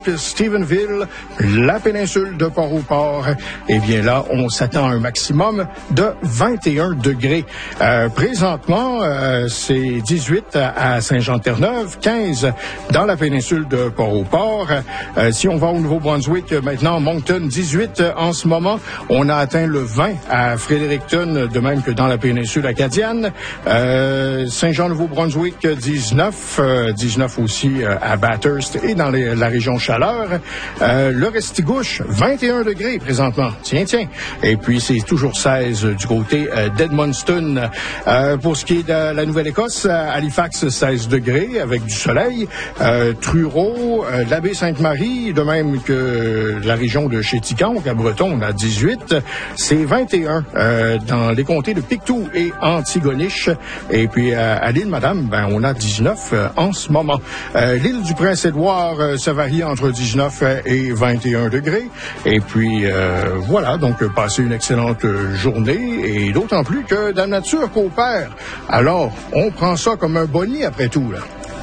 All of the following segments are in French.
Stephenville, la péninsule de Port-au-Port, eh bien là, on s'attend à un maximum de 21 degrés. Présentement, c'est 18 à Saint-Jean-de-Terre-Neuve, 15 dans la péninsule de Port-au-Port. Si on va au Nouveau-Brunswick, maintenant, Moncton, 18 en ce moment. On a atteint le 20 à Fredericton, de même que dans la péninsule acadienne. Saint-Jean-Nouveau-Brunswick, 19. 19 aussi à Bathurst et dans la région chaleur. Le Restigouche, 21 degrés présentement. Tiens. Et puis, c'est toujours 16 du côté d'Edmundston. Pour ce qui est de la Nouvelle-Écosse, Halifax, 16 degrés avec du soleil. Truro, la baie Sainte-Marie, de même que la région de Chéticamp, à Breton, on a 18. C'est 21 dans les comtés de Pictou et Antigonish. Et puis, à l'île Madame, on a 19 en ce moment. L'île du Prince-Édouard, ça varie entre 19 et 21 degrés. Et puis, voilà, donc passez une excellente journée et d'autant plus que la nature coopère. Alors, on prend ça comme un boni après tout, là.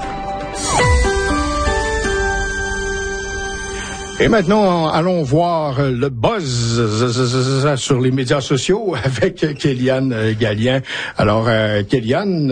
Et maintenant, allons voir le buzz sur les médias sociaux avec Kéliane Gallien. Alors, Kéliane,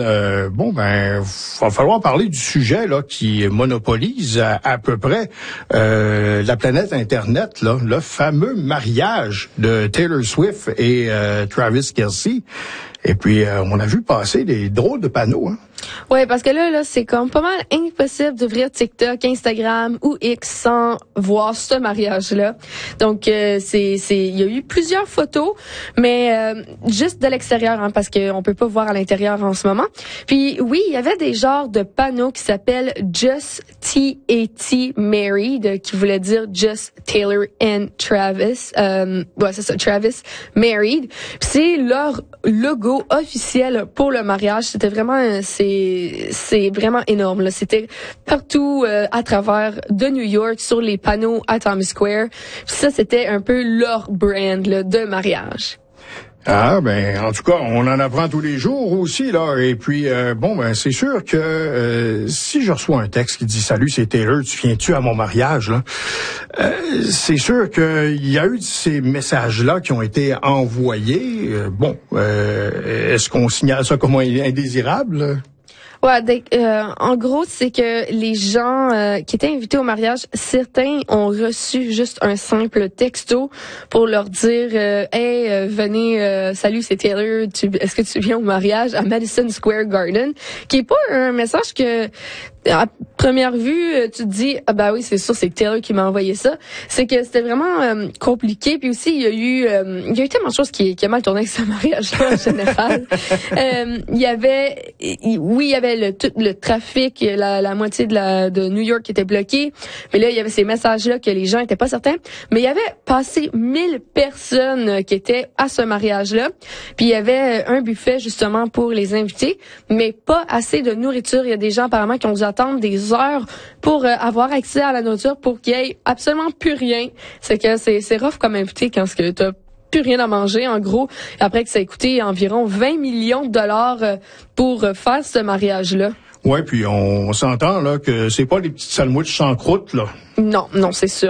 va falloir parler du sujet là qui monopolise à peu près la planète Internet, là, le fameux mariage de Taylor Swift et Travis Kelce. Et puis, on a vu passer des drôles de panneaux, hein. Ouais, parce que là, c'est comme pas mal impossible d'ouvrir TikTok, Instagram ou X sans voir ce mariage-là. Donc, il y a eu plusieurs photos, mais juste de l'extérieur, hein, parce qu'on peut pas voir à l'intérieur en ce moment. Puis, oui, il y avait des genres de panneaux qui s'appellent Just T.A.T. Married, qui voulait dire Just Taylor and Travis. Ouais, c'est ça, Travis Married. Puis c'est leur logo officiel pour le mariage. C'était vraiment, c'est vraiment énorme, là. C'était partout à travers de New York sur les panneaux à Times Square. Puis ça, c'était un peu leur brand là, de mariage. Ah, en tout cas, on en apprend tous les jours aussi, là. Et puis, c'est sûr que si je reçois un texte qui dit « Salut, c'est Taylor, tu viens-tu à mon mariage? » là, c'est sûr qu'il y a eu ces messages-là qui ont été envoyés. Est-ce qu'on signale ça comme indésirable, là? Ouais, en gros, c'est que les gens qui étaient invités au mariage, certains ont reçu juste un simple texto pour leur dire hey, venez, salut, c'est Taylor, est-ce que tu viens au mariage à Madison Square Garden, qui est pas un message que à première vue, tu te dis ah oui, c'est sûr, c'est Taylor qui m'a envoyé ça. C'est que c'était vraiment compliqué, puis aussi il y a eu tellement de choses qui a mal tourné avec ce mariage-là en général. Il y avait le trafic, la moitié de New York qui était bloquée. Mais là, il y avait ces messages-là que les gens étaient pas certains. Mais il y avait passé 1000 personnes qui étaient à ce mariage-là. Puis il y avait un buffet justement pour les invités, mais pas assez de nourriture. Il y a des gens apparemment qui ont dû attendre des heures pour avoir accès à la nourriture pour qu'il y ait absolument plus rien. C'est que c'est rough comme invité quand t'as plus rien à manger, en gros, après que ça a coûté environ 20 millions de dollars pour faire ce mariage-là. Ouais, puis on s'entend là que c'est pas des petites sandwichs sans croûte, là. Non, c'est sûr.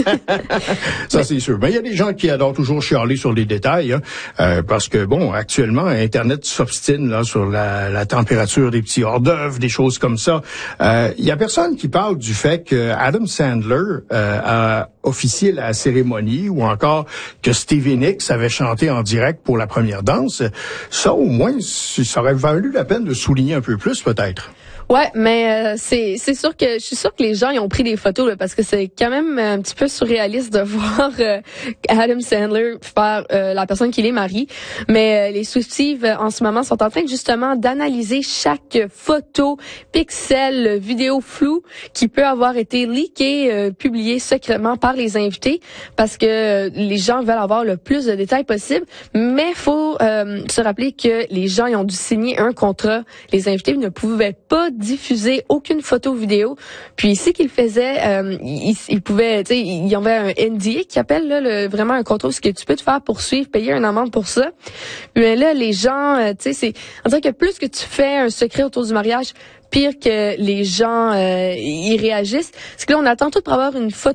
Ça, c'est sûr. Mais il y a des gens qui adorent toujours chialer sur les détails, hein, parce que, actuellement, Internet s'obstine là sur la température des petits hors-d'œuvre, des choses comme ça. Il y a personne qui parle du fait que Adam Sandler a officié la cérémonie ou encore que Stevie Nicks avait chanté en direct pour la première danse. Ça, au moins, ça aurait valu la peine de souligner un peu plus, peut-être. Ouais, mais je suis sûre que les gens ils ont pris des photos là, parce que c'est quand même un petit peu surréaliste de voir Adam Sandler faire la personne qui les marie. Mais les Swifties en ce moment sont en train justement d'analyser chaque photo, pixel, vidéo floue qui peut avoir été leakée, publiée secrètement par les invités, parce que les gens veulent avoir le plus de détails possible. Mais faut se rappeler que les gens ils ont dû signer un contrat. Les invités ne pouvaient pas diffuser aucune photo ou vidéo. Puis ce qu'il faisait, il pouvait, tu sais, il y avait un NDA qui appelle là, vraiment un contrôle, ce que tu peux te faire poursuivre, payer une amende pour ça. Mais là, les gens, tu sais, on dirait que plus que tu fais un secret autour du mariage, pire que les gens y réagissent. Parce que là, on attend tout pour avoir une photo